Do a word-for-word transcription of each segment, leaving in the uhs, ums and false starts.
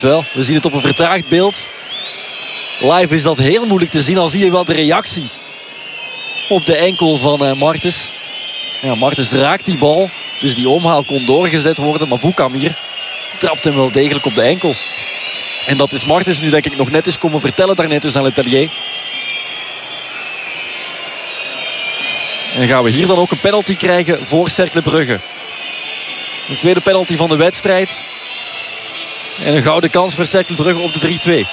Wel, we zien het op een vertraagd beeld. Live is dat heel moeilijk te zien. Al zie je wel de reactie op de enkel van uh, Martens. Ja, Martens raakt die bal. Dus die omhaal kon doorgezet worden. Maar Boukamir trapt hem wel degelijk op de enkel. En dat is Martens nu denk ik nog net eens komen vertellen daarnet dus aan Letellier. En gaan we hier dan ook een penalty krijgen voor Cercle Brugge. Een tweede penalty van de wedstrijd. En een gouden kans voor Cercle Brugge op de drie twee.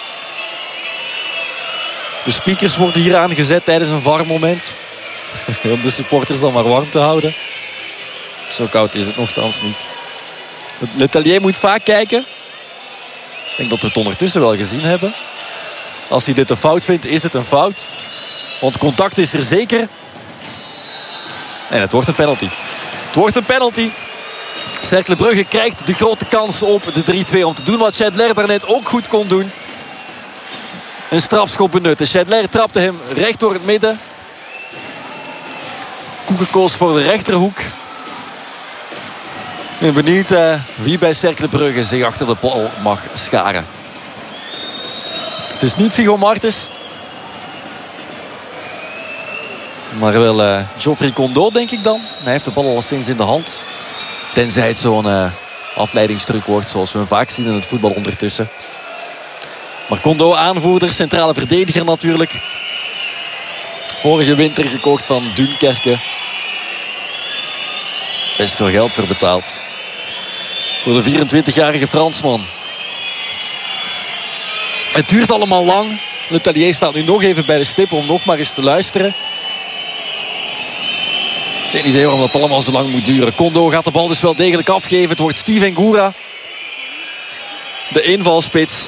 De speakers worden hier aangezet tijdens een V A R-moment. Om de supporters dan maar warm te houden. Zo koud is het nogthans niet. Letellier moet vaak kijken. Ik denk dat we het ondertussen wel gezien hebben. Als hij dit een fout vindt, is het een fout. Want contact is er zeker. En het wordt een penalty. Het wordt een penalty. Cercle Brugge krijgt de grote kans op de drie twee om te doen wat Chedler daarnet ook goed kon doen. Een strafschop benutten. Chedler trapte hem recht door het midden. Koeken koos voor de rechterhoek. Ik ben benieuwd uh, wie bij Cercle Brugge zich achter de bal mag scharen. Het is niet Figo Martens. Maar wel uh, Geoffrey Kondo, denk ik dan. Hij heeft de bal al sinds in de hand. Tenzij het zo'n uh, afleidingstruc wordt, zoals we hem vaak zien in het voetbal ondertussen. Maar Kondo, aanvoerder, centrale verdediger natuurlijk. Vorige winter gekocht van Dunkerque. Best veel geld voor betaald. Voor de vierentwintigjarige Fransman. Het duurt allemaal lang. Letellier staat nu nog even bij de stip om nog maar eens te luisteren. Geen idee waarom dat allemaal zo lang moet duren. Kondo gaat de bal dus wel degelijk afgeven. Het wordt Steve Ngura. De invalspits.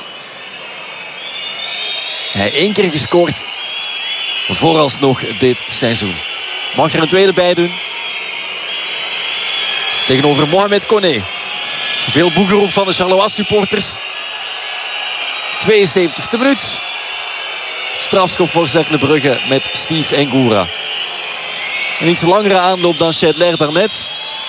Hij één keer gescoord. Vooralsnog dit seizoen. Mag er een tweede bij doen. Tegenover Mohamed Koné. Veel boegeroep van de Charleroi supporters. tweeënzeventigste minuut. Strafschop voor Cercle Brugge met Steve Ngura. Een iets langere aanloop dan Chedler daarnet.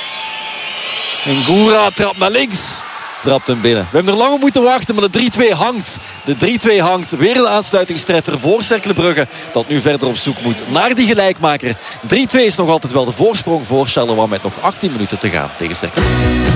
Ngura trapt naar links. Trapt hem binnen. We hebben er lang op moeten wachten, maar de drie twee hangt. De drie twee hangt. Weer de aansluitingstreffer voor Cercle Brugge. Dat nu verder op zoek moet naar die gelijkmaker. drie twee is nog altijd wel de voorsprong voor Charleroi met nog achttien minuten te gaan tegen Cercle.